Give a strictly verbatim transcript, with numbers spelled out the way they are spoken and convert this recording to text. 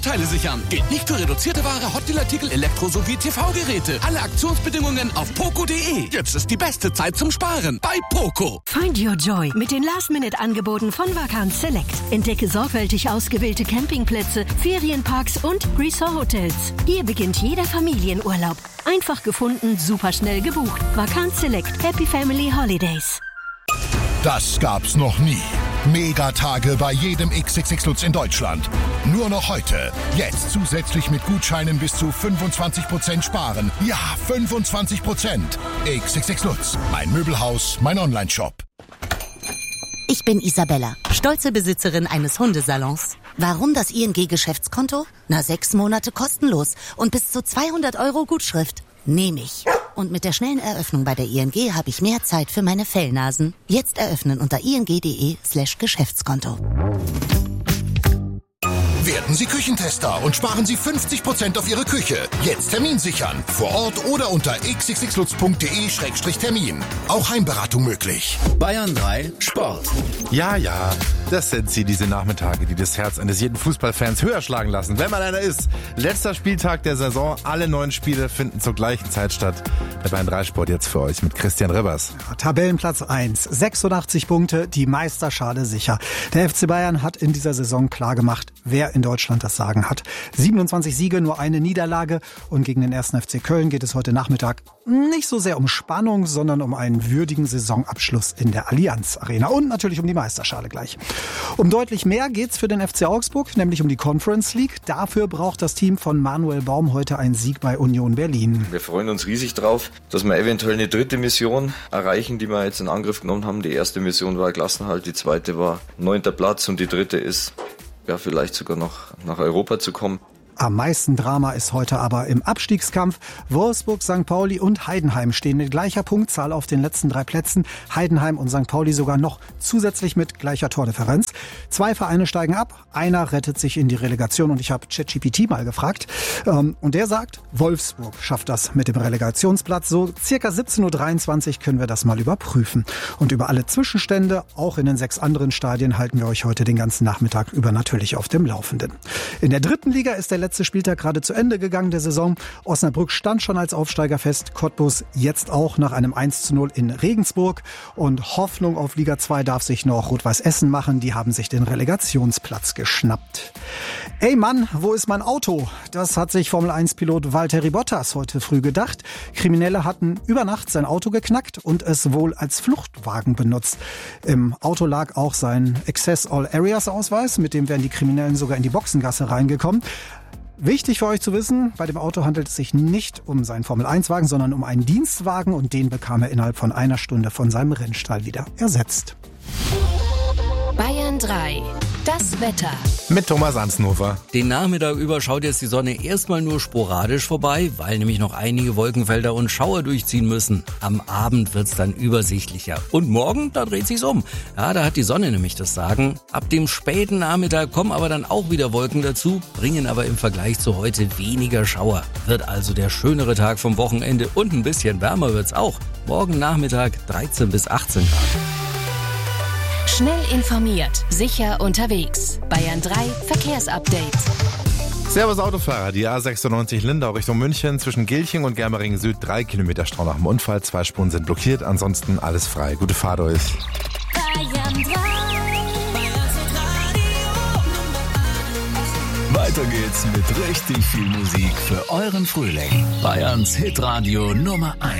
Teile sichern. Geht nicht für reduzierte Ware, Hotdeal-Artikel, Elektro- sowie T V-Geräte. Alle Aktionsbedingungen auf poco punkt de. Jetzt ist die beste Zeit zum Sparen bei Poco. Find your joy mit den Last-Minute-Angeboten von Vacanz Select. Entdecke sorgfältig ausgewählte Campingplätze, Ferienparks und Resort-Hotels. Hier beginnt jeder Familienurlaub. Einfach gefunden, super schnell gebucht. Vacanz Select. Happy Family Holidays. Das gab's noch nie. Megatage bei jedem X X X Lutz in Deutschland. Nur noch heute. Jetzt zusätzlich mit Gutscheinen bis zu fünfundzwanzig Prozent sparen. Ja, fünfundzwanzig Prozent. X X X Lutz. Mein Möbelhaus, mein Onlineshop. Ich bin Isabella, stolze Besitzerin eines Hundesalons. Warum das I N G-Geschäftskonto? Na, sechs Monate kostenlos und bis zu zweihundert Euro Gutschrift. Nehme ich. Und mit der schnellen Eröffnung bei der I N G habe ich mehr Zeit für meine Fellnasen. Jetzt eröffnen unter ing.de slash Geschäftskonto. Werden Sie Küchentester und sparen Sie fünfzig Prozent auf Ihre Küche. Jetzt Termin sichern. Vor Ort oder unter x x x lutz punkt de Schrägstrich Termin. Auch Heimberatung möglich. Bayern drei Sport. Ja, ja, das sind sie, diese Nachmittage, die das Herz eines jeden Fußballfans höher schlagen lassen, wenn man einer ist. Letzter Spieltag der Saison, alle neun Spiele finden zur gleichen Zeit statt. Der Bayern drei Sport jetzt für euch mit Christian Ribbers. Ja, Tabellenplatz eins, sechsundachtzig Punkte, die Meisterschale sicher. Der F C Bayern hat in dieser Saison klargemacht, wer in Deutschland das Sagen hat. siebenundzwanzig Siege, nur eine Niederlage. Und gegen den ersten F C Köln geht es heute Nachmittag nicht so sehr um Spannung, sondern um einen würdigen Saisonabschluss in der Allianz Arena. Und natürlich um die Meisterschale gleich. Um deutlich mehr geht's für den F C Augsburg, nämlich um die Conference League. Dafür braucht das Team von Manuel Baum heute einen Sieg bei Union Berlin. Wir freuen uns riesig drauf, dass wir eventuell eine dritte Mission erreichen, die wir jetzt in Angriff genommen haben. Die erste Mission war Klassenerhalt, die zweite war neunter Platz und die dritte ist, ja, vielleicht sogar noch nach Europa zu kommen. Am meisten Drama ist heute aber im Abstiegskampf. Wolfsburg, Sankt Pauli und Heidenheim stehen mit gleicher Punktzahl auf den letzten drei Plätzen. Heidenheim und Sankt Pauli sogar noch zusätzlich mit gleicher Tordifferenz. Zwei Vereine steigen ab, einer rettet sich in die Relegation und ich habe ChatGPT mal gefragt. Und der sagt, Wolfsburg schafft das mit dem Relegationsplatz. So circa siebzehn Uhr dreiundzwanzig können wir das mal überprüfen. Und über alle Zwischenstände, auch in den sechs anderen Stadien, halten wir euch heute den ganzen Nachmittag über natürlich auf dem Laufenden. In der dritten Liga ist der letzte Spieltag gerade zu Ende gegangen der Saison. Osnabrück stand schon als Aufsteiger fest, Cottbus jetzt auch nach einem eins zu null in Regensburg. Und Hoffnung auf Liga zwei darf sich noch Rot-Weiß Essen machen. Die haben sich den Relegationsplatz geschnappt. Ey Mann, wo ist mein Auto? Das hat sich Formel eins Pilot Valtteri Bottas heute früh gedacht. Kriminelle hatten über Nacht sein Auto geknackt und es wohl als Fluchtwagen benutzt. Im Auto lag auch sein Access All Areas Ausweis, mit dem wären die Kriminellen sogar in die Boxengasse reingekommen. Wichtig für euch zu wissen, bei dem Auto handelt es sich nicht um seinen Formel eins Wagen, sondern um einen Dienstwagen und den bekam er innerhalb von einer Stunde von seinem Rennstall wieder ersetzt. Bayern drei. Das Wetter. Mit Thomas Ansnhofer. Den Nachmittag über schaut jetzt die Sonne erstmal nur sporadisch vorbei, weil nämlich noch einige Wolkenfelder und Schauer durchziehen müssen. Am Abend wird's dann übersichtlicher. Und morgen, da dreht sich's um. Ja, da hat die Sonne nämlich das Sagen. Ab dem späten Nachmittag kommen aber dann auch wieder Wolken dazu, bringen aber im Vergleich zu heute weniger Schauer. Wird also der schönere Tag vom Wochenende und ein bisschen wärmer wird's auch. Morgen Nachmittag dreizehn bis achtzehn Grad. Schnell informiert, sicher unterwegs. Bayern drei Verkehrsupdate. Servus Autofahrer, die A sechsundneunzig Lindau Richtung München zwischen Gilching und Germering Süd. Drei Kilometer Stau nach dem Unfall, zwei Spuren sind blockiert, ansonsten alles frei. Gute Fahrt euch. Bayern drei. Weiter geht's mit richtig viel Musik für euren Frühling. Bayerns Hitradio Nummer eins.